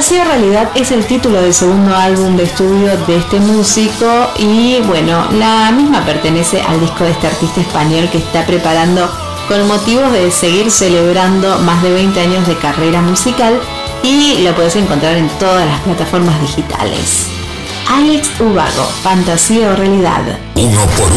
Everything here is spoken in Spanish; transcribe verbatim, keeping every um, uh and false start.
Fantasía o Realidad es el título del segundo álbum de estudio de este músico y bueno, la misma pertenece al disco de este artista español que está preparando con motivos de seguir celebrando más de veinte años de carrera musical y lo puedes encontrar en todas las plataformas digitales. Alex Ubago, Fantasía o Realidad. Uno por